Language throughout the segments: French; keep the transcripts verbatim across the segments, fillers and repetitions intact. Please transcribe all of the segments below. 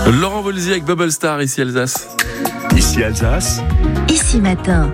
Laurent Voulzy avec Bubble Star, ici Alsace. Ici Alsace. Ici matin.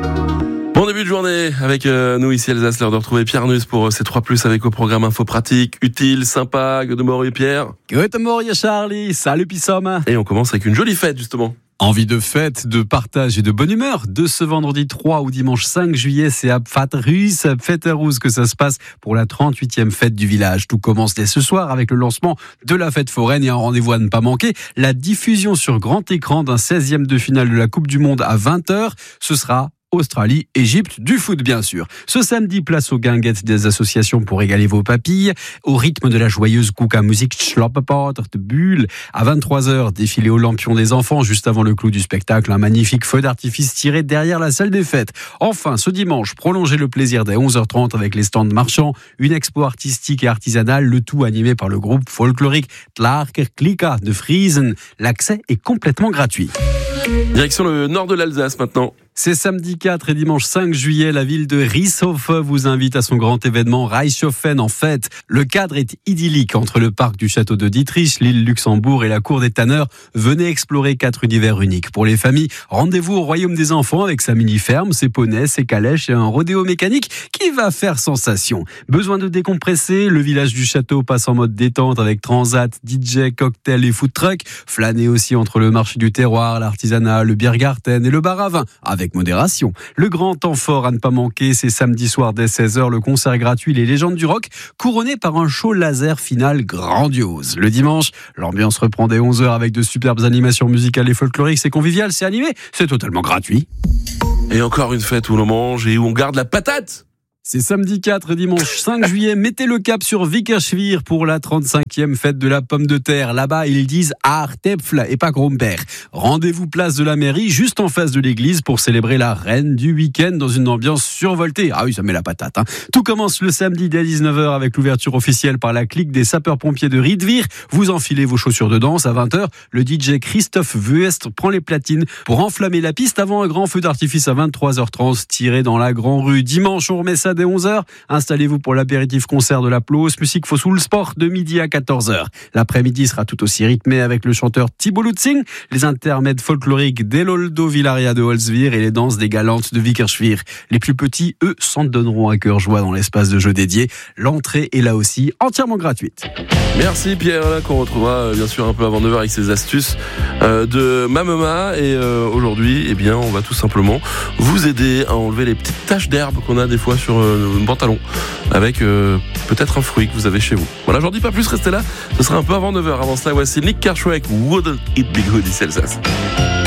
Bon début de journée avec euh, nous ici Alsace, l'heure de retrouver Pierre Nuss pour euh, C trois plus avec au programme info pratique, utile, sympa, Good morning Pierre. Good morning Charlie, salut Pissom. Et on commence avec une jolie fête justement. Envie de fête, de partage et de bonne humeur. De ce vendredi trois au dimanche cinq juillet, c'est à Pfaterhus, à Pfaterhus que ça se passe pour la trente-huitième fête du village. Tout commence dès ce soir avec le lancement de la fête foraine et un rendez-vous à ne pas manquer. La diffusion sur grand écran d'un seizième de finale de la Coupe du Monde à vingt heures. Ce sera Australie, Égypte, du foot bien sûr. Ce samedi, place aux guinguettes des associations pour régaler vos papilles, au rythme de la joyeuse Kuka Musik Schloppepotter de Bulle. À vingt-trois heures, défilé au lampion des enfants, juste avant le clou du spectacle, un magnifique feu d'artifice tiré derrière la salle des fêtes. Enfin, ce dimanche, prolongez le plaisir dès onze heures trente avec les stands marchands, une expo artistique et artisanale, le tout animé par le groupe folklorique Tlarker Klika de Friesen. L'accès est complètement gratuit. Direction le nord de l'Alsace maintenant. C'est samedi quatre et dimanche cinq juillet, la ville de Rieshofe vous invite à son grand événement Reichshofen en fête. Le cadre est idyllique entre le parc du château de Dietrich, l'île Luxembourg et la cour des tanneurs. Venez explorer quatre univers uniques. Pour les familles, rendez-vous au royaume des enfants avec sa mini-ferme, ses poneys, ses calèches et un rodéo mécanique qui va faire sensation. Besoin de décompresser, le village du château passe en mode détente avec transat, D J, cocktail et food truck. Flânez aussi entre le marché du terroir, l'artisanat, le Biergarten et le bar à vin avec Avec modération. Le grand temps fort à ne pas manquer, c'est samedi soir dès seize heures, le concert gratuit Les Légendes du Rock, couronné par un show laser final grandiose. Le dimanche, l'ambiance reprend dès onze heures avec de superbes animations musicales et folkloriques. C'est convivial, c'est animé, c'est totalement gratuit. Et encore une fête où l'on mange et où on garde la patate. C'est samedi quatre et dimanche cinq juillet. Mettez le cap sur Vickerswihr pour la trente-cinquième fête de la pomme de terre. Là-bas, ils disent Aartepfel et pas Gromper. Rendez-vous place de la mairie, juste en face de l'église, pour célébrer la reine du week-end dans une ambiance survoltée. Ah oui, ça met la patate. Hein. Tout commence le samedi dès dix-neuf heures avec l'ouverture officielle par la clique des sapeurs-pompiers de Riedwir. Vous enfilez vos chaussures de danse. À vingt heures, le D J Christophe Vuest prend les platines pour enflammer la piste avant un grand feu d'artifice à vingt-trois heures trente tiré dans la grande rue. Dimanche, on remet ça dès onze heures. Installez-vous pour l'apéritif concert de la Plauce, musique Fossoul Sport de midi à quatorze heures. L'après-midi sera tout aussi rythmé avec le chanteur Thibaut Lutzing, les intermèdes folkloriques d'Eloldo Villaria de Holzwir et les danses des galantes de Vickerswihr. Les plus petits, eux, s'en donneront à cœur joie dans l'espace de jeu dédié. L'entrée est là aussi entièrement gratuite. Merci Pierre, là qu'on retrouvera bien sûr un peu avant neuf heures avec ses astuces euh, de Mamema. Et euh, aujourd'hui, eh bien, on va tout simplement vous aider à enlever les petites taches d'herbe qu'on a des fois sur euh, un pantalon avec euh, peut-être un fruit que vous avez chez vous. Voilà, j'en dis pas plus, restez là. Ce sera un peu avant neuf heures. Avant cela, voici Nick Kershaw avec Wouldn't It Be Good ici Alsace.